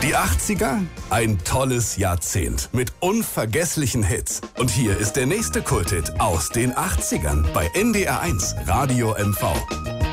Die 80er? Ein tolles Jahrzehnt mit unvergesslichen Hits. Und hier ist der nächste Kulthit aus den 80ern bei NDR1 Radio MV.